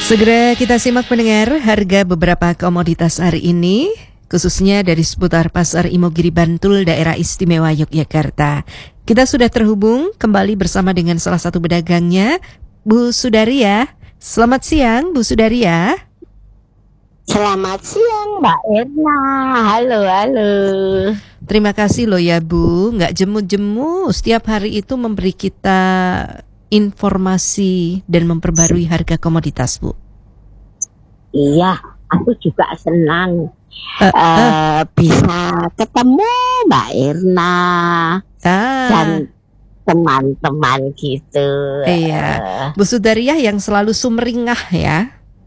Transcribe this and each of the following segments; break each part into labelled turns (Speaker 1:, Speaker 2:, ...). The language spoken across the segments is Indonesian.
Speaker 1: Segera kita simak pendengar harga beberapa komoditas hari ini, khususnya dari seputar Pasar Imogiri Bantul, Daerah Istimewa Yogyakarta. Kita sudah terhubung kembali bersama dengan salah satu pedagangnya, Bu Sudaria. Selamat siang, Bu Sudaria.
Speaker 2: Selamat siang, Mbak Erna. Halo.
Speaker 1: Terima kasih loh ya Bu, nggak jemu-jemu. Setiap hari itu memberi kita informasi dan memperbarui harga komoditas, Bu.
Speaker 2: Iya, aku juga senang bisa ketemu Mbak Erna dan teman-teman gitu.
Speaker 1: Iya, Bu Sudariah yang selalu sumringah ya.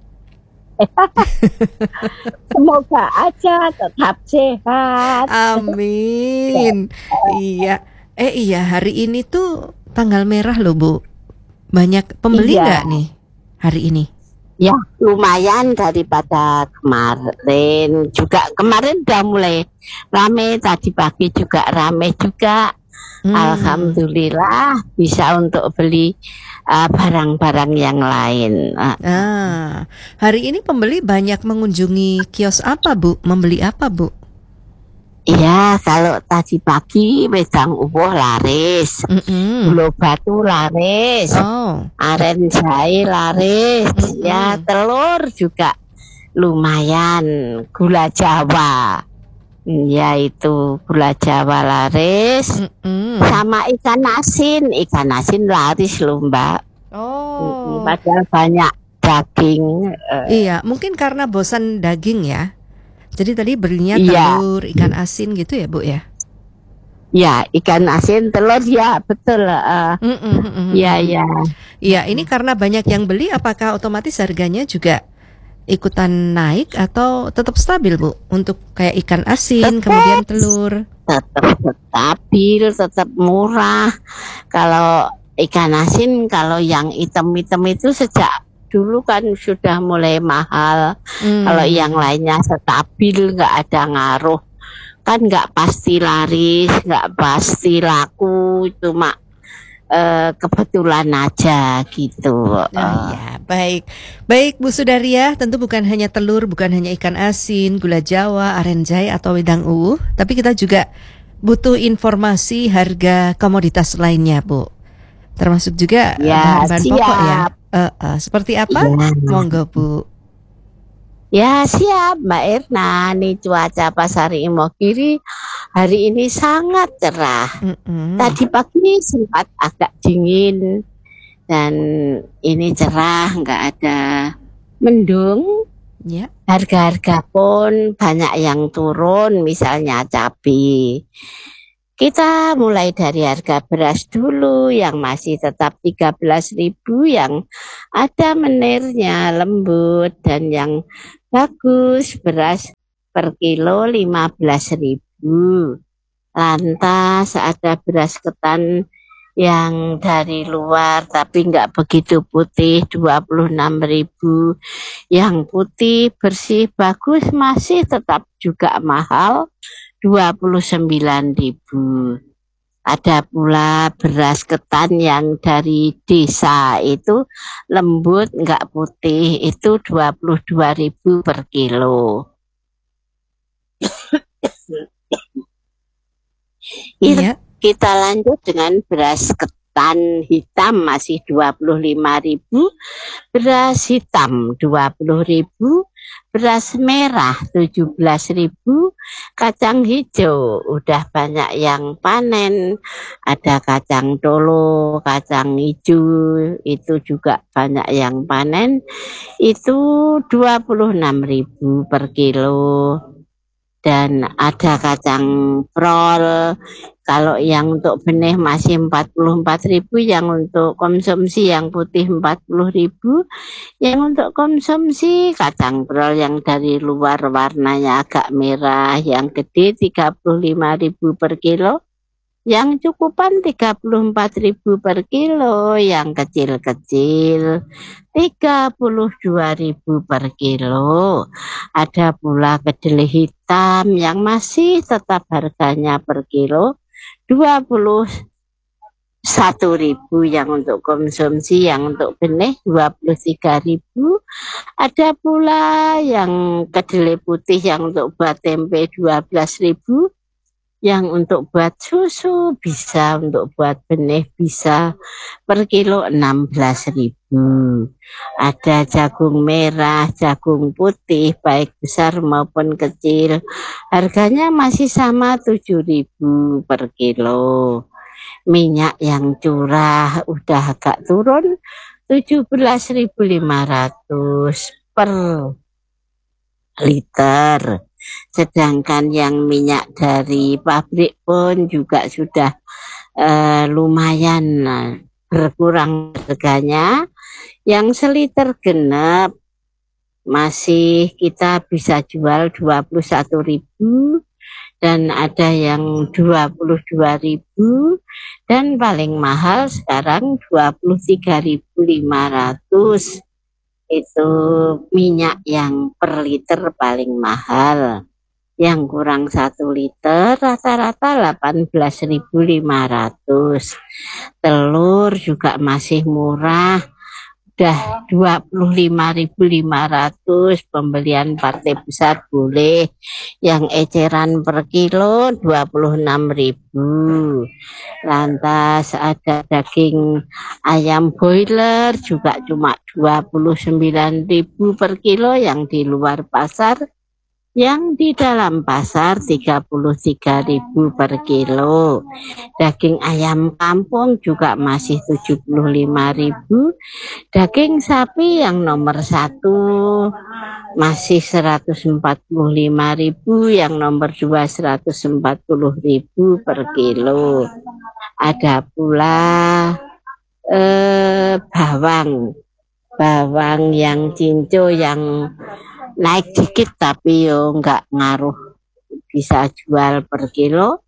Speaker 2: Semoga aja tetap sehat.
Speaker 1: Amin. Iya. Iya, hari ini tuh tanggal merah loh, Bu. Banyak pembeli nggak nih hari ini?
Speaker 2: Ya, lumayan daripada kemarin. Juga kemarin udah mulai rame, tadi pagi juga rame juga. Alhamdulillah bisa untuk beli barang-barang yang lain.
Speaker 1: Hari ini pembeli banyak mengunjungi kios apa, Bu? Membeli apa, Bu?
Speaker 2: Iya, kalau tadi pagi wedang uwoh laris, gula batu laris, aren jahe laris, ya telur juga lumayan, gula Jawa, yaitu gula Jawa laris, sama ikan asin laris loh Mbak. Padahal banyak daging.
Speaker 1: Iya, mungkin karena bosan daging ya. Jadi tadi belinya telur, ikan asin gitu ya Bu ya?
Speaker 2: Ya, ikan asin, telur ya betul. Ya.
Speaker 1: Iya, ini karena banyak yang beli, apakah otomatis harganya juga ikutan naik atau tetap stabil Bu? Untuk kayak ikan asin, kemudian telur.
Speaker 2: Tetap stabil, tetap murah. Kalau ikan asin, kalau yang hitam-hitam itu sejak dulu kan sudah mulai mahal. Kalau yang lainnya stabil, nggak ada ngaruh. Kan nggak pasti laris, nggak pasti laku, cuma kebetulan aja gitu.
Speaker 1: Ya, baik Bu Sudaria, tentu bukan hanya telur, bukan hanya ikan asin, gula Jawa, aren jahe atau wedang uwuh, tapi kita juga butuh informasi harga komoditas lainnya, Bu. Termasuk juga bahan-bahan pokok ya. Seperti apa? Monggo Bu.
Speaker 2: Ya siap Mbak Erna. Nih cuaca Pasar Imogiri hari ini sangat cerah. Tadi pagi sempat agak dingin dan ini cerah, nggak ada mendung. Harga-harga pun banyak yang turun, misalnya cabai. Kita mulai dari harga beras dulu yang masih tetap 13.000, yang ada menirnya lembut dan yang bagus beras per kilo 15.000. Lantas ada beras ketan yang dari luar tapi nggak begitu putih 26.000. Yang putih bersih bagus masih tetap juga mahal 29.000. Ada pula beras ketan yang dari desa itu lembut nggak putih itu 22.000 per kilo. Kita lanjut dengan beras ketan hitam masih 25.000, beras hitam 20.000, beras merah 17.000, kacang hijau udah banyak yang panen, ada kacang tolo, kacang hijau itu juga banyak yang panen, itu 26.000 per kilo. Dan ada kacang prol, kalau yang untuk benih masih 44.000, yang untuk konsumsi yang putih 40.000, yang untuk konsumsi kacang prol yang dari luar warnanya agak merah, yang gede 35.000 per kilo, yang cukupan 34.000 per kilo, yang kecil-kecil 32.000 per kilo. Ada pula kedelai hitam yang masih tetap harganya per kilo 20 1.000 yang untuk konsumsi, yang untuk benih 23.000. Ada pula yang kedelai putih yang untuk buat tempe 12.000, yang untuk buat susu bisa, untuk buat benih bisa, per kilo 16.000. Ada jagung merah, jagung putih baik besar maupun kecil, harganya masih sama 7.000 per kilo. Minyak yang curah udah agak turun 17.500 per liter. Sedangkan yang minyak dari pabrik pun juga sudah lumayan berkurang harganya. Yang seliter genep masih kita bisa jual 21.000 dan ada yang 22.000 dan paling mahal sekarang 23.500. Itu minyak yang per liter paling mahal. Yang kurang 1 liter rata-rata 18.500. Telur juga masih murah, udah 25.500. Pembelian partai besar boleh, yang eceran per kilo 26.000. Lantas ada daging ayam broiler juga cuma 29.000 per kilo yang di luar pasar. Yang di dalam pasar 33.000 per kilo. Daging ayam kampung juga masih 75.000. Daging sapi yang nomor 1 masih 145.000, yang nomor 2 140.000 per kilo. Ada pula bawang yang cinco yang naik dikit tapi yo nggak ngaruh, bisa jual per kilo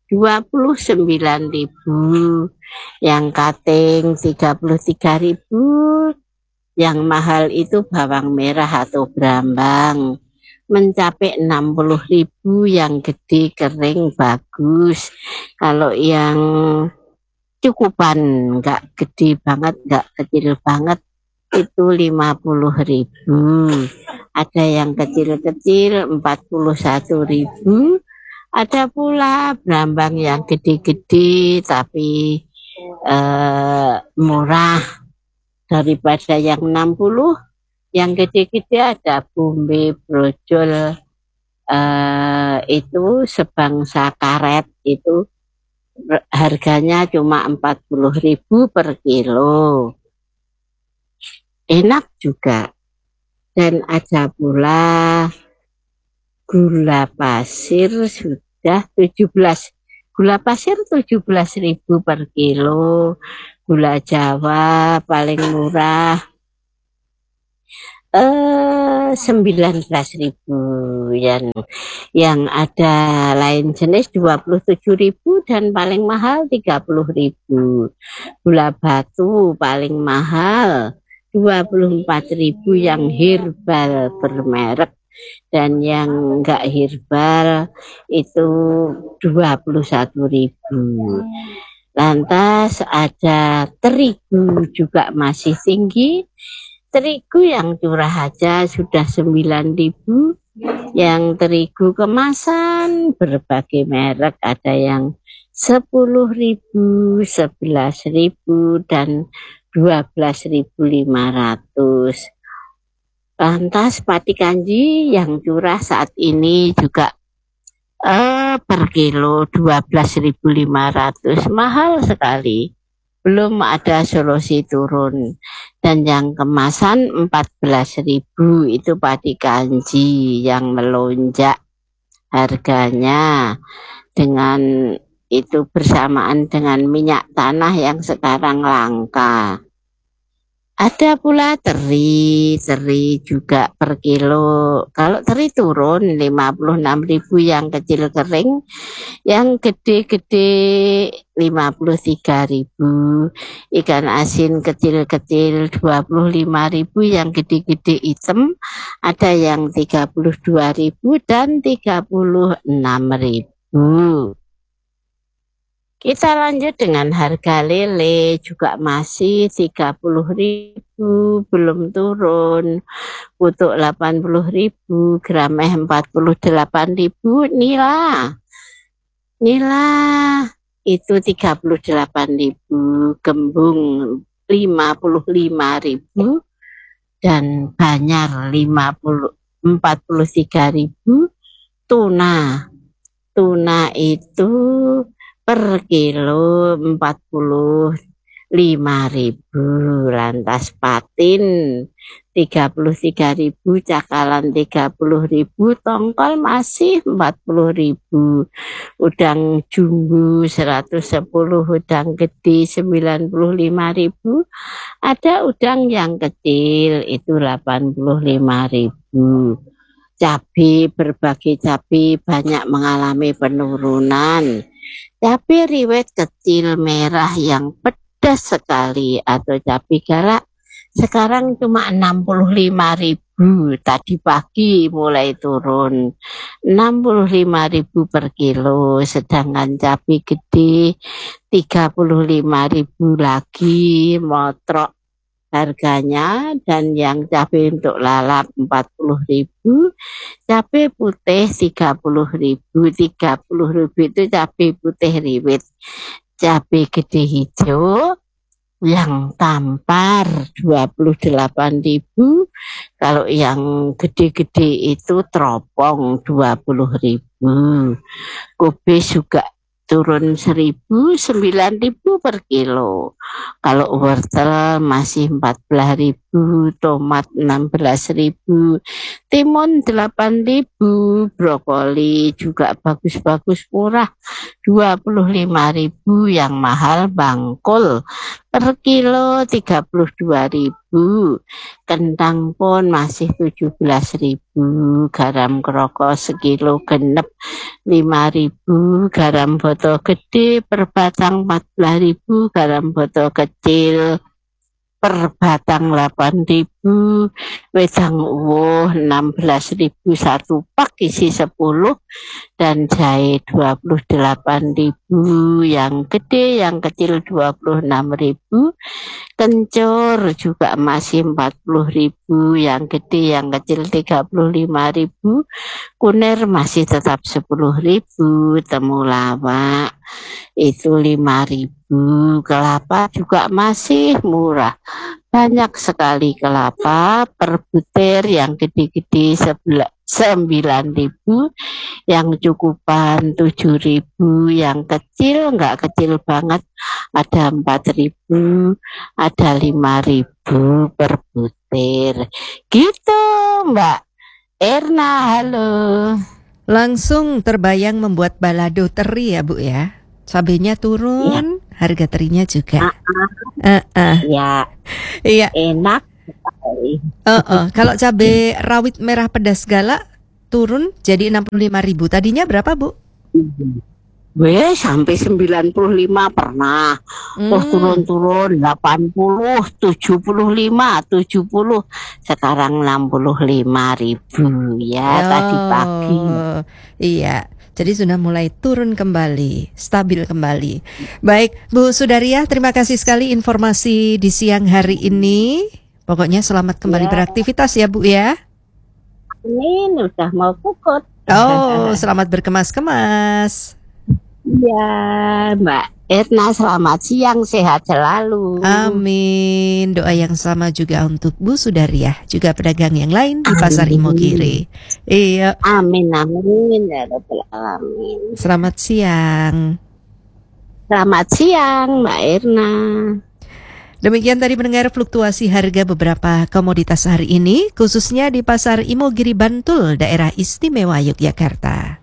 Speaker 2: 29.000. Yang kating 33.000. Yang mahal itu bawang merah atau brambang mencapai 60.000, yang gede kering bagus. Kalau yang cukupan nggak gede banget, nggak kecil banget, itu 50.000. Ada yang kecil-kecil 41.000. Ada pula brambang yang gede-gede tapi murah daripada yang 60. Yang gede-gede ada bombe brojol, itu sebangsa karet, itu harganya cuma 40.000 per kilo. Enak juga. Dan ada pula gula pasir sudah 17. Gula pasir 17.000 per kilo. Gula Jawa paling murah 19.000. Yang ada lain jenis 27.000 dan paling mahal 30.000. Gula batu paling mahal 24.000 yang herbal bermerek, dan yang enggak herbal itu 21.000. Lantas ada terigu juga masih tinggi. Terigu yang curah aja sudah 9.000. Yang terigu kemasan berbagai merek, ada yang 10.000, 11.000 dan 12.500. Lantas pati kanji yang curah saat ini juga per kilo 12.500, mahal sekali. Belum ada solusi turun. Dan yang kemasan 14.000 itu pati kanji yang melonjak harganya, dengan itu bersamaan dengan minyak tanah yang sekarang langka. Ada pula teri juga per kilo. Kalau teri turun 56.000 yang kecil kering, yang gede-gede 53.000. Ikan asin kecil-kecil 25.000, yang gede-gede hitam ada yang 32.000 dan 36.000. Kita lanjut dengan harga lele juga masih 30.000, belum turun. Untuk 80.000, grameh 48.000. Nila itu 38.000, gembung 55.000, dan banyar 43.000. Tuna itu per kilo 45.000, lantas patin 33.000, cakalan 30.000, tongkol masih 40.000, udang jumbo 110, udang gede 95.000, ada udang yang kecil itu 85.000. Berbagai cabai banyak mengalami penurunan. Cabai rawit kecil merah yang pedas sekali atau cabai galak sekarang cuma 65.000, tadi pagi mulai turun 65.000 per kilo, sedangkan cabai gede 35.000 lagi motrok harganya, dan yang cabai untuk lalap 40.000, cabai putih 30.000. 30.000 itu cabai putih rawit. Cabai gede hijau yang tampar 28.000, kalau yang gede-gede itu teropong 20.000. Kubis juga turun 9.000 per kilo. Kalau wortel masih 14.000, tomat 16.000, timun 8.000, brokoli juga bagus-bagus murah 25.000, yang mahal bangkul per kilo 32.000. Kentang pun masih 17.000, garam kroko sekilo genep 5.000, garam botol gede per batang 14.000, garam botol kecil per batang 8.000, wedang uwuh 16.000 satu pak isi 10, dan jahe 28.000, yang gede yang kecil 26.000. Kencur juga masih 40.000, yang gede yang kecil 35.000. Kunir masih tetap 10.000, temulawak itu 5.000. Kelapa juga masih murah, banyak sekali kelapa per butir, yang gede-gede 9.000, yang cukupan 7.000, yang kecil enggak kecil banget ada 4.000, ada 5.000 per butir. Gitu Mbak Erna, halo.
Speaker 1: Langsung terbayang membuat balado teri ya Bu ya. Cabenya turun, ya. Harga terinya juga.
Speaker 2: Ya.
Speaker 1: Iya.
Speaker 2: Enak.
Speaker 1: Kalau cabai rawit merah pedas galak turun jadi 65.000. Tadinya berapa Bu?
Speaker 2: Sampai 95 pernah. Terus turun-turun 80, 75, 70. Sekarang 65.000 ya tadi pagi.
Speaker 1: Iya. Jadi sudah mulai turun kembali, stabil kembali. Baik, Bu Sudariah, terima kasih sekali informasi di siang hari ini. Pokoknya selamat kembali beraktivitas ya Bu ya.
Speaker 2: Amin, udah mau pukul.
Speaker 1: Oh, selamat berkemas-kemas.
Speaker 2: Ya, Mbak Erna, selamat siang, sehat selalu.
Speaker 1: Amin. Doa yang sama juga untuk Bu Sudariah, juga pedagang yang lain di Pasar Imogiri. Iya.
Speaker 2: Amin, amin ya Rabbal alamin.
Speaker 1: Selamat siang.
Speaker 2: Selamat siang, Mbak Erna.
Speaker 1: Demikian tadi pendengar fluktuasi harga beberapa komoditas hari ini, khususnya di Pasar Imogiri Bantul, Daerah Istimewa Yogyakarta.